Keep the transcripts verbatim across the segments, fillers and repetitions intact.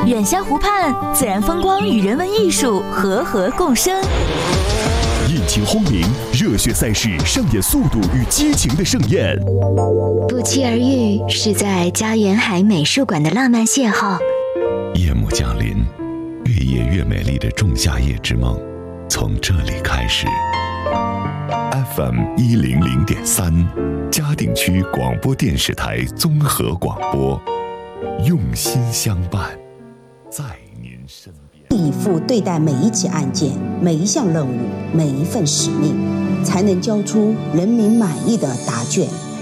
远乡湖畔，自然风光与人文艺术和合共生。 引擎轰鸣，热血赛事上演速度与激情的盛宴。 不期而遇，是在嘉园海美术馆的浪漫邂逅。 夜幕降临，越夜越美丽的仲夏夜之梦，从这里开始。F M 一零零点三，嘉定区广播电视台综合广播，用心相伴，在您身边。 以赴对待每一起案件、每一项任务、每一份使命，才能交出人民满意的答卷。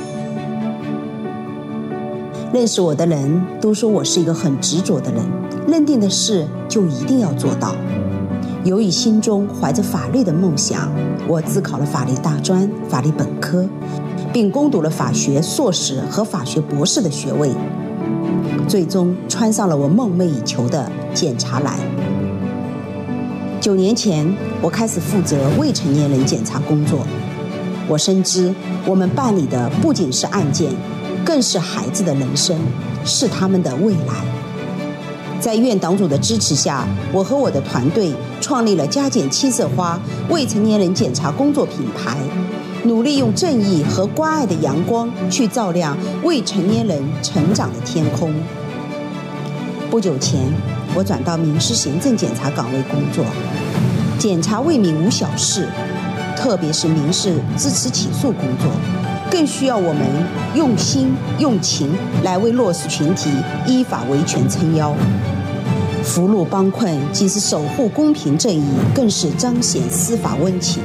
认识我的人都说我是一个很执着的人，认定的事就一定要做到。由于心中怀着法律的梦想，我自考了法律大专、法律本科，并攻读了法学硕士和法学博士的学位，最终穿上了我梦寐以求的检察栏。九年前，我开始负责未成年人检察工作。我深知，我们办理的不仅是案件，更是孩子的人生，是他们的未来。在院党组的支持下，我和我的团队创立了嘉检七色花未成年人检察工作品牌，努力用正义和关爱的阳光去照亮未成年人成长的天空。不久前，我转到民事行政检察岗位工作。检察为民无小事，特别是民事支持起诉工作，更需要我们用心用情来为弱势群体依法维权撑腰。扶助帮困既是守护公平正义，更是彰显司法温情。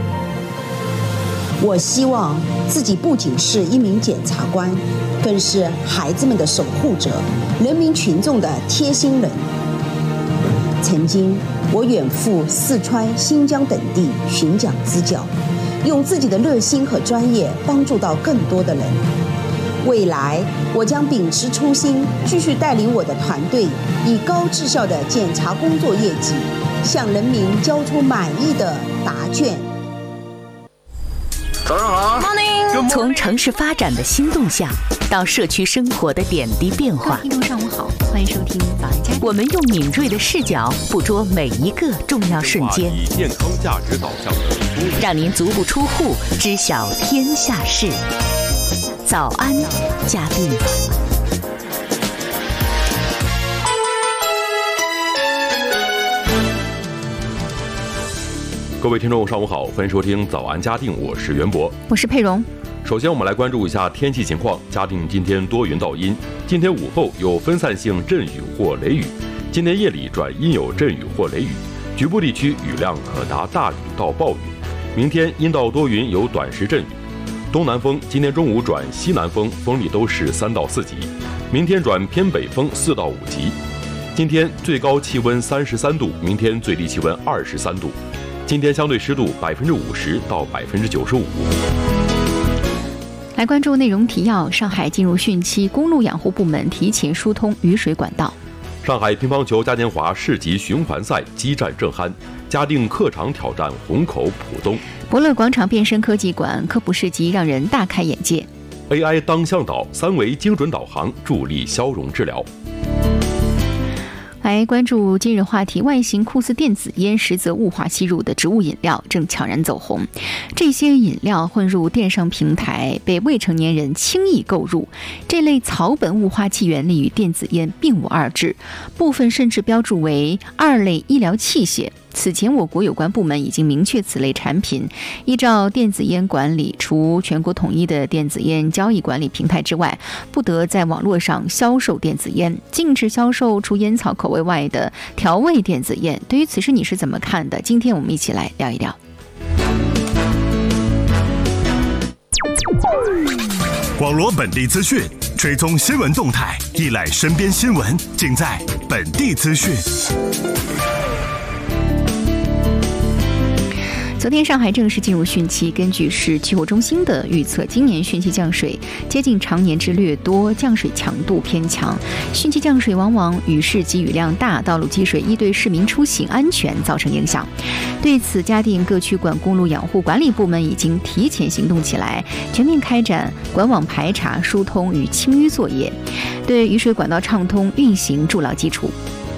我希望自己不仅是一名检察官，更是孩子们的守护者，人民群众的贴心人。曾经我远赴四川、新疆等地巡讲支教，用自己的热心和专业帮助到更多的人。未来我将秉持初心，继续带领我的团队，以高质效的检察工作业绩，向人民交出满意的答卷。 早上好 Morning。 从城市发展的新动向到社区生活的点滴变化， 听众上午好，欢迎收听早安嘉定。 我们用敏锐的视角捕捉每一个重要瞬间， 以健康价值导向的， 让您足不出户知晓天下事。早安嘉定。 各位听众上午好，欢迎收听早安嘉定，我是袁博， 我是佩蓉。 首先我们来关注一下天气情况。嘉定今天多云到阴，今天午后有分散性阵雨或雷雨，今天夜里转阴有阵雨或雷雨，局部地区雨量可达大雨到暴雨。明天阴到多云，有短时阵雨，东南风今天中午转西南风，风力都是三到四级，明天转偏北风四到五级。今天最高气温三十三度，明天最低气温二十三度。今天相对湿度百分之五十到百分之九十五。 来关注内容提要：上海进入汛期，公路养护部门提前疏通雨水管道。 上海乒乓球嘉年华市级循环赛激战正酣，嘉定客场挑战虹口浦东。 博乐广场变身科技馆科普市集让人大开眼界。 A I 当向导，三维精准导航助力消融治疗。 来关注今日话题：外形酷似电子烟，实则雾化吸入的植物饮料正悄然走红。这些饮料混入电商平台，被未成年人轻易购入。这类草本雾化器原理与电子烟并无二致，部分甚至标注为二类医疗器械。此前，我国有关部门已经明确此类产品依照电子烟管理，除全国统一的电子烟交易管理平台之外，不得在网络上销售电子烟，禁止销售除烟草口味外的调味电子烟。对于此事你是怎么看的？今天我们一起来聊一聊。 网罗本地资讯，追踪新闻动态，一览身边新闻，尽在本地资讯。 昨天上海正式进入汛期，根据市气候中心的预测，今年汛期降水接近常年之略多，降水强度偏强。汛期降水往往雨势及雨量大，道路积水易对市民出行安全造成影响。对此，嘉定各区管公路养护管理部门已经提前行动起来，全面开展管网排查、疏通与清淤作业，对雨水管道畅通运行筑牢基础。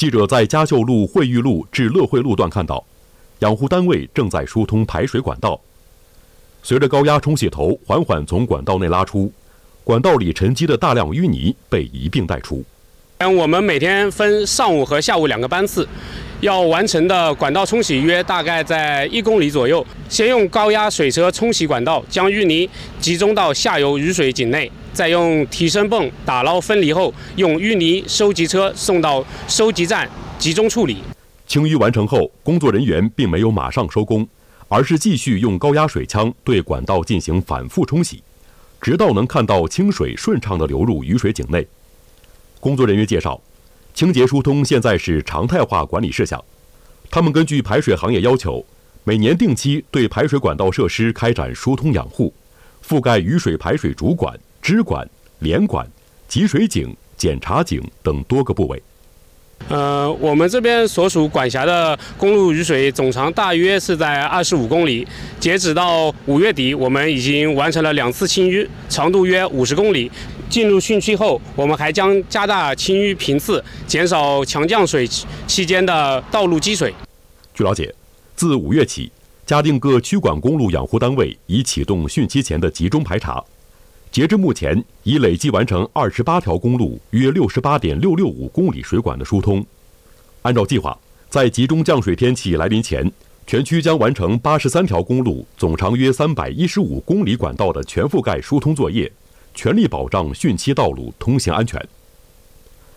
记者在嘉秀路惠裕路至乐惠路段看到，养护单位正在疏通排水管道。随着高压冲洗头缓缓从管道内拉出，管道里沉积的大量淤泥被一并带出。 我们每天分上午和下午两个班次，要完成的管道冲洗约大概在一公里左右。先用高压水车冲洗管道，将淤泥集中到下游雨水井内，再用提升泵打捞分离后，用淤泥收集车送到收集站集中处理。 清淤完成后，工作人员并没有马上收工，而是继续用高压水枪对管道进行反复冲洗，直到能看到清水顺畅地流入雨水井内。工作人员介绍，清洁疏通现在是常态化管理事项，他们根据排水行业要求，每年定期对排水管道设施开展疏通养护，覆盖雨水排水主管、支管、连管、集水井、检查井等多个部位。 呃，我们这边所属管辖的公路雨水总长大约是在二十五公里。截止到五月底，我们已经完成了两次清淤，长度约五十公里。进入汛期后，我们还将加大清淤频次，减少强降水期间的道路积水。 据了解，自五月起，嘉定各区管公路养护单位已启动汛期前的集中排查。截至目前，已累计完成二十八条公路约六十八点六六五公里水管的疏通。按照计划，在集中降水天气来临前，全区将完成八十三条公路总长约三百一十五公里管道的全覆盖疏通作业，全力保障汛期道路通行安全。